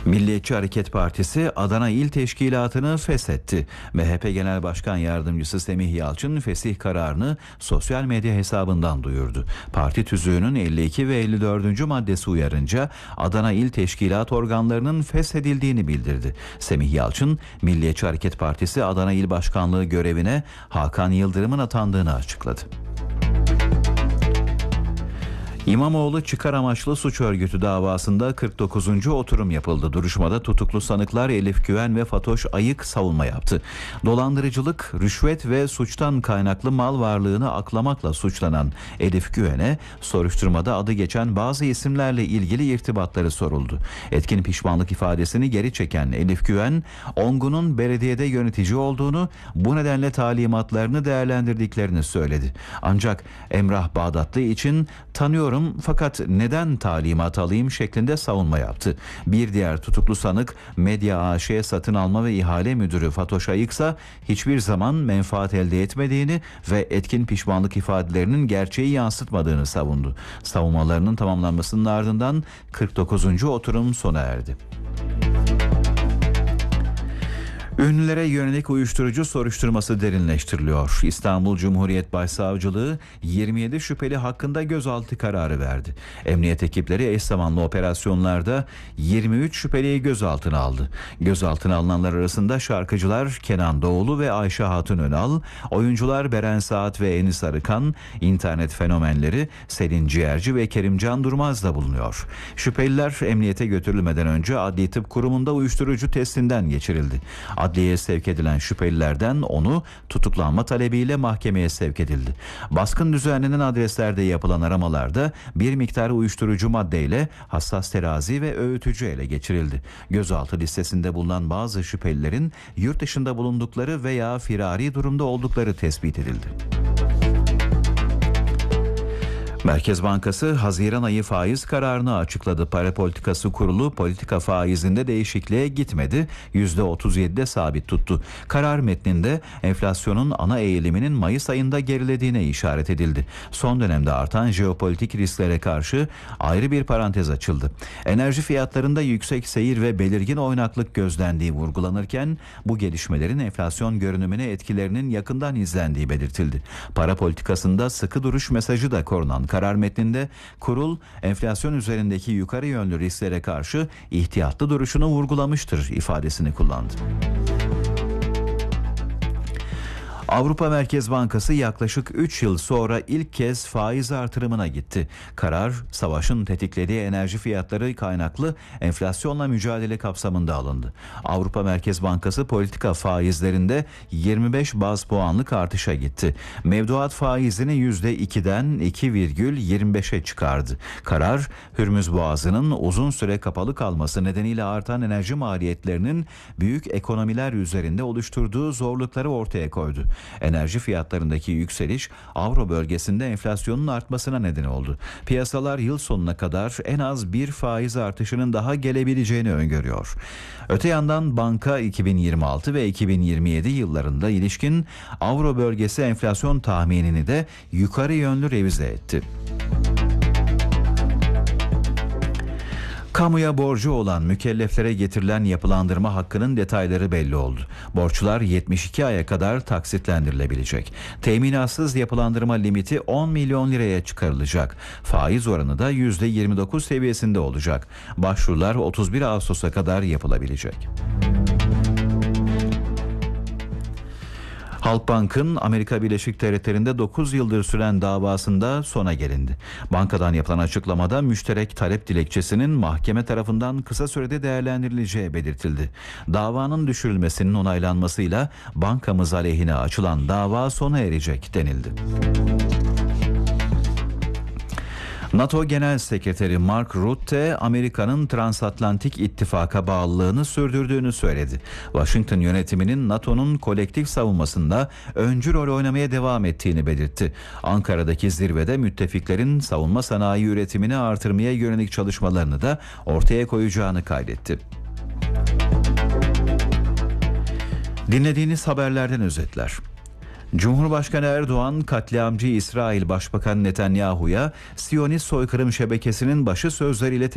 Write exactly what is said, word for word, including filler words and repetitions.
Milliyetçi Hareket Partisi Adana İl Teşkilatı'nı feshetti. M H P Genel Başkan Yardımcısı Semih Yalçın fesih kararını sosyal medya hesabından duyurdu. Parti tüzüğünün elli iki ve elli dördüncü maddesi uyarınca Adana İl Teşkilat organlarının feshedildiğini bildirdi. Semih Yalçın, Milliyetçi Hareket Partisi Adana İl Başkanlığı görevine Hakan Yıldırım'ın atandığını açıkladı. İmamoğlu çıkar amaçlı suç örgütü davasında kırk dokuzuncu oturum yapıldı. Duruşmada tutuklu sanıklar Elif Güven ve Fatoş Ayık savunma yaptı. Dolandırıcılık, rüşvet ve suçtan kaynaklı mal varlığını aklamakla suçlanan Elif Güven'e soruşturmada adı geçen bazı isimlerle ilgili irtibatları soruldu. Etkin pişmanlık ifadesini geri çeken Elif Güven, Ongun'un belediyede yönetici olduğunu, bu nedenle talimatlarını değerlendirdiklerini söyledi. Ancak Emrah Bağdatlı için tanıyorum fakat neden talimat alayım şeklinde savunma yaptı. Bir diğer tutuklu sanık Medya A Ş satın alma ve ihale müdürü Fatoş Ayık ise hiçbir zaman menfaat elde etmediğini ve etkin pişmanlık ifadelerinin gerçeği yansıtmadığını savundu. Savunmalarının tamamlanmasının ardından kırk dokuzuncu oturum sona erdi. Ünlülere yönelik uyuşturucu soruşturması derinleştiriliyor. İstanbul Cumhuriyet Başsavcılığı yirmi yedi şüpheli hakkında gözaltı kararı verdi. Emniyet ekipleri eş zamanlı operasyonlarda yirmi üç şüpheliyi gözaltına aldı. Gözaltına alınanlar arasında şarkıcılar Kenan Doğulu ve Ayşe Hatun Önal, oyuncular Beren Saat ve Enis Arıkan, internet fenomenleri Selin Ciğerci ve Kerimcan Durmaz da bulunuyor. Şüpheliler emniyete götürülmeden önce Adli Tıp Kurumu'nda uyuşturucu testinden geçirildi. Adliyeye sevk edilen şüphelilerden onu tutuklanma talebiyle mahkemeye sevk edildi. Baskın düzenlenen adreslerde yapılan aramalarda bir miktar uyuşturucu maddeyle hassas terazi ve öğütücü ele geçirildi. Gözaltı listesinde bulunan bazı şüphelilerin yurt dışında bulundukları veya firari durumda oldukları tespit edildi. Merkez Bankası Haziran ayı faiz kararını açıkladı. Para Politikası Kurulu politika faizinde değişikliğe gitmedi. yüzde otuz yedide sabit tuttu. Karar metninde enflasyonun ana eğiliminin Mayıs ayında gerilediğine işaret edildi. Son dönemde artan jeopolitik risklere karşı ayrı bir parantez açıldı. Enerji fiyatlarında yüksek seyir ve belirgin oynaklık gözlendiği vurgulanırken bu gelişmelerin enflasyon görünümüne etkilerinin yakından izlendiği belirtildi. Para politikasında sıkı duruş mesajı da korunan karar metninde kurul enflasyon üzerindeki yukarı yönlü risklere karşı ihtiyatlı duruşunu vurgulamıştır ifadesini kullandı. Avrupa Merkez Bankası yaklaşık üç yıl sonra ilk kez faiz artırımına gitti. Karar, savaşın tetiklediği enerji fiyatları kaynaklı enflasyonla mücadele kapsamında alındı. Avrupa Merkez Bankası politika faizlerinde yirmi beş baz puanlık artışa gitti. Mevduat faizini yüzde ikiden iki virgül yirmi beşe çıkardı. Karar, Hürmüz Boğazı'nın uzun süre kapalı kalması nedeniyle artan enerji maliyetlerinin büyük ekonomiler üzerinde oluşturduğu zorlukları ortaya koydu. Enerji fiyatlarındaki yükseliş Avro bölgesinde enflasyonun artmasına neden oldu. Piyasalar yıl sonuna kadar en az bir faiz artışının daha gelebileceğini öngörüyor. Öte yandan banka iki bin yirmi altı ve iki bin yirmi yedi yıllarında ilişkin Avro bölgesi enflasyon tahminini de yukarı yönlü revize etti. Kamuya borcu olan mükelleflere getirilen yapılandırma hakkının detayları belli oldu. Borçlar yetmiş iki aya kadar taksitlendirilebilecek. Teminatsız yapılandırma limiti on milyon liraya çıkarılacak. Faiz oranı da yüzde yirmi dokuz seviyesinde olacak. Başvurular otuz bir Ağustos'a kadar yapılabilecek. Halkbank'ın Amerika Birleşik Devletleri'nde dokuz yıldır süren davasında sona gelindi. Bankadan yapılan açıklamada müşterek talep dilekçesinin mahkeme tarafından kısa sürede değerlendirileceği belirtildi. Davanın düşürülmesinin onaylanmasıyla bankamız aleyhine açılan dava sona erecek denildi. NATO Genel Sekreteri Mark Rutte, Amerika'nın transatlantik ittifaka bağlılığını sürdürdüğünü söyledi. Washington yönetiminin NATO'nun kolektif savunmasında öncü rol oynamaya devam ettiğini belirtti. Ankara'daki zirvede müttefiklerin savunma sanayi üretimini artırmaya yönelik çalışmalarını da ortaya koyacağını kaydetti. Dinlediğiniz haberlerden özetler. Cumhurbaşkanı Erdoğan, katliamcı İsrail Başbakanı Netanyahu'ya Siyonist soykırım şebekesinin başı sözleriyle